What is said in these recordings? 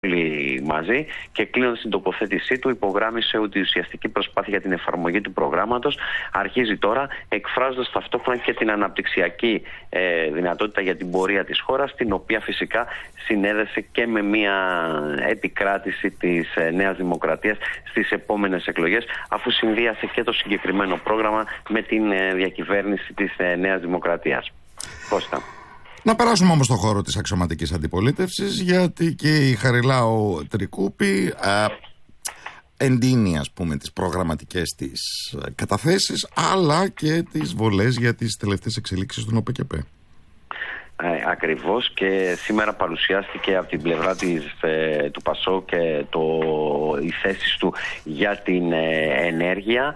μαζί και κλείνοντας την τοποθέτησή του υπογράμμισε ότι η ουσιαστική προσπάθεια για την εφαρμογή του προγράμματος αρχίζει τώρα, εκφράζοντας ταυτόχρονα και την αναπτυξιακή δυνατότητα για την πορεία της χώρας, την οποία φυσικά συνέδεσε και με μια επικράτηση της Νέας Δημοκρατίας στις επόμενες εκλογές, αφού συνδύασε και το συγκεκριμένο πρόγραμμα με την διακυβέρνηση της Νέας Δημοκρατίας. Κώστα. Να περάσουμε όμως στον χώρο της αξιωματικής αντιπολίτευσης, γιατί και η Χαριλάου Τρικούπη εντείνει, ας πούμε, τις προγραμματικές της καταθέσεις, αλλά και τις βολές για τις τελευταίες εξελίξεις του ΟΠΚΠ. Ακριβώς, και σήμερα παρουσιάστηκε από την πλευρά του ΠΑΣΟΚ και οι θέσεις του για την ενέργεια.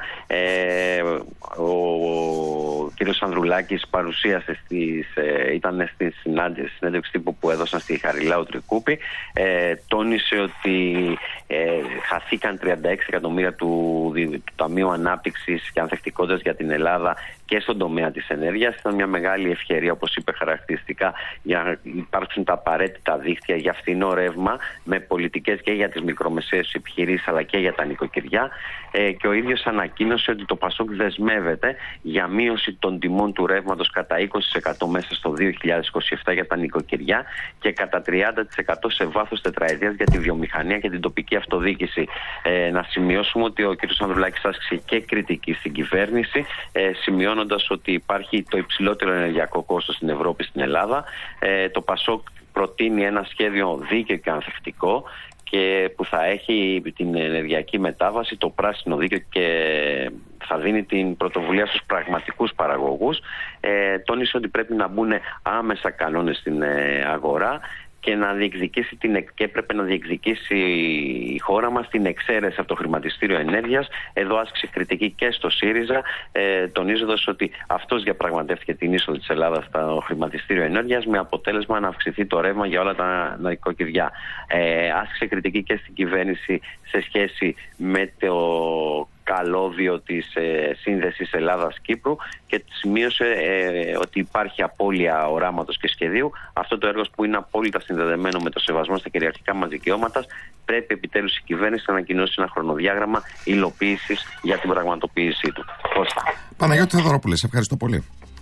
Ο κύριος Ανδρουλάκης παρουσίασε ήταν στη συνέντευξη τύπου που έδωσαν στη Χαριλάου Τρικούπη. Τόνισε ότι χαθήκαν 36 εκατομμύρια του Ταμείου Ανάπτυξης και Ανθεκτικότητας για την Ελλάδα και στον τομέα της ενέργειας. Ήταν μια μεγάλη ευκαιρία, όπως είπε χαρακτηριστικά, για να υπάρξουν τα απαραίτητα δίκτυα για φθηνό ρεύμα, με πολιτικές και για τις μικρομεσαίες επιχειρήσεις αλλά και για τα νοικοκυριά. Και ο ίδιος ανακοίνωσε ότι το ΠΑΣΟΚ δεσμεύεται για μείωση των τιμών του ρεύματος κατά 20% μέσα στο 2027 για τα νοικοκυριά και κατά 30% σε βάθος τετραετίας για τη βιομηχανία και την τοπική αυτοδιοίκηση. Να σημειώσουμε ότι ο κ. Ανδρουλάκης άσκησε και κριτική στην κυβέρνηση, σημειώνοντας ότι υπάρχει το υψηλότερο ενεργειακό κόστος στην Ευρώπη, στην Ελλάδα. Το ΠΑΣΟΚ προτείνει ένα σχέδιο δίκαιο και ανθεκτικό και που θα έχει την ενεργειακή μετάβαση, το πράσινο δίκαιο, και θα δίνει την πρωτοβουλία στους πραγματικούς παραγωγούς. Τόνισε ότι πρέπει να μπουν άμεσα κανόνες στην αγορά και έπρεπε να διεκδικήσει η χώρα μας την εξαίρεση από το χρηματιστήριο ενέργειας. Εδώ άσκησε κριτική και στο ΣΥΡΙΖΑ, τονίζοντας ότι αυτός διαπραγματεύτηκε την είσοδο της Ελλάδας στο χρηματιστήριο ενέργειας με αποτέλεσμα να αυξηθεί το ρεύμα για όλα τα νοικοκυριά. Άσκησε κριτική και στην κυβέρνηση σε σχέση με το καλώδιο της σύνδεσης Ελλάδας-Κύπρου και σημείωσε ότι υπάρχει απώλεια οράματος και σχεδίου. Αυτό το έργο που είναι απόλυτα συνδεδεμένο με το σεβασμό στα κυριαρχικά μας δικαιώματα, πρέπει επιτέλους η κυβέρνηση να ανακοινώσει ένα χρονοδιάγραμμα υλοποίησης για την πραγματοποίησή του. Κώστα. Παναγιώτη Θεοδωρόπουλε, σε ευχαριστώ πολύ.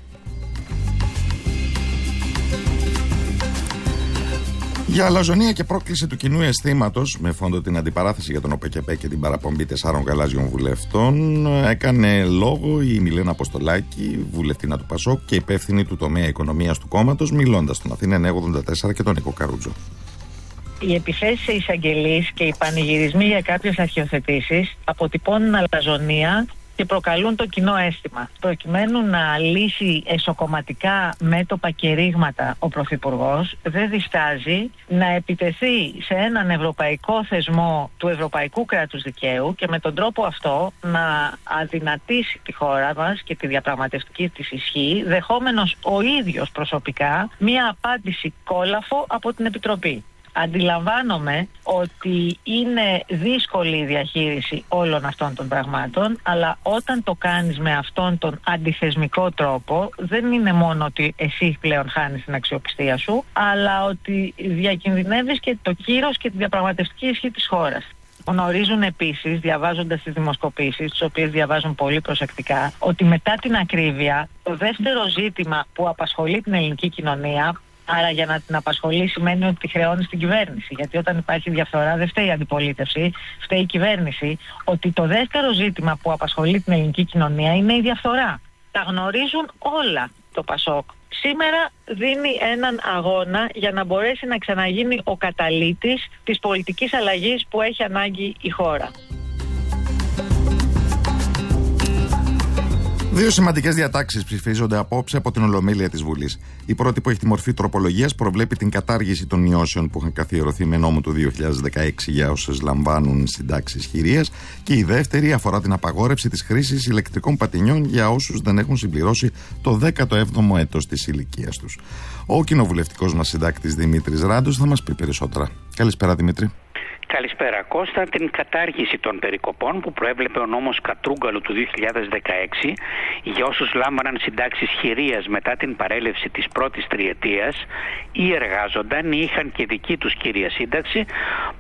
Για αλαζονία και πρόκληση του κοινού αισθήματος, με φόντο την αντιπαράθεση για τον ΟΠΚΠ και την παραπομπή 4 γαλάζιων βουλευτών, έκανε λόγο η Μιλένα Αποστολάκη, βουλευτήνα του ΠΑΣΟΚ και υπεύθυνη του τομέα οικονομίας του κόμματος, μιλώντας στον Αθήνα 984 και τον Νίκο Καρούτζο. Οι επιθέσεις σε εισαγγελείς και οι πανηγυρισμοί για κάποιες αρχιοθετήσεις αποτυπώνουν αλαζονία και προκαλούν το κοινό αίσθημα. Προκειμένου να λύσει εσωκομματικά μέτωπα και ρήγματα, ο Πρωθυπουργός δεν διστάζει να επιτεθεί σε έναν ευρωπαϊκό θεσμό του ευρωπαϊκού κράτους δικαίου και με τον τρόπο αυτό να αδυνατήσει τη χώρα μας και τη διαπραγματευτική της ισχύ, δεχόμενος ο ίδιος προσωπικά μία απάντηση κόλαφο από την Επιτροπή. Αντιλαμβάνομαι ότι είναι δύσκολη η διαχείριση όλων αυτών των πραγμάτων, αλλά όταν το κάνεις με αυτόν τον αντιθεσμικό τρόπο, δεν είναι μόνο ότι εσύ πλέον χάνεις την αξιοπιστία σου, αλλά ότι διακινδυνεύεις και το κύρος και τη διαπραγματευτική ισχύ της χώρας. Γνωρίζουν επίσης, διαβάζοντας τις δημοσκοπήσεις, τις οποίες διαβάζουν πολύ προσεκτικά, ότι μετά την ακρίβεια, το δεύτερο ζήτημα που απασχολεί την ελληνική κοινωνία, άρα για να την απασχολεί σημαίνει ότι τη χρεώνει στην κυβέρνηση. Γιατί όταν υπάρχει διαφθορά δεν φταίει η αντιπολίτευση, φταίει η κυβέρνηση. Ότι το δεύτερο ζήτημα που απασχολεί την ελληνική κοινωνία είναι η διαφθορά. Τα γνωρίζουν όλα το ΠΑΣΟΚ. Σήμερα δίνει έναν αγώνα για να μπορέσει να ξαναγίνει ο καταλύτης της πολιτικής αλλαγής που έχει ανάγκη η χώρα. Δύο σημαντικές διατάξεις ψηφίζονται απόψε από την Ολομέλεια της Βουλής. Η πρώτη, που έχει τη μορφή τροπολογίας, προβλέπει την κατάργηση των μειώσεων που είχαν καθιερωθεί με νόμο του 2016 για όσες λαμβάνουν συντάξεις χειρίας, και η δεύτερη αφορά την απαγόρευση της χρήσης ηλεκτρικών πατινιών για όσους δεν έχουν συμπληρώσει το 17ο έτος της ηλικίας τους. Ο κοινοβουλευτικός μας συντάκτης Δημήτρης Ράντος θα μας πει περισσότερα. Καλησπέρα, Δημήτρη. Καλησπέρα Κώστα. Την κατάργηση των περικοπών που προέβλεπε ο νόμος Κατρούγκαλου του 2016 για όσους λάμβαναν συντάξεις χειρίας μετά την παρέλευση της πρώτης τριετίας ή εργάζονταν ή είχαν και δική τους κύρια σύνταξη,